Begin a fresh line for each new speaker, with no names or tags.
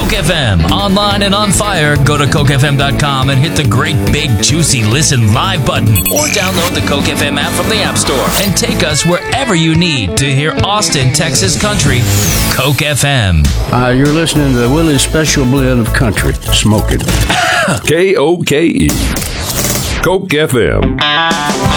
Coke FM. Online and on fire, go to cokefm.com and hit the great big juicy listen live button. Or download the Coke FM app from the App Store and take us wherever you need to hear Austin, Texas country. Coke FM.
You're listening to the Willie's Special Blend of Country. Smoking.
KOKE. Coke FM.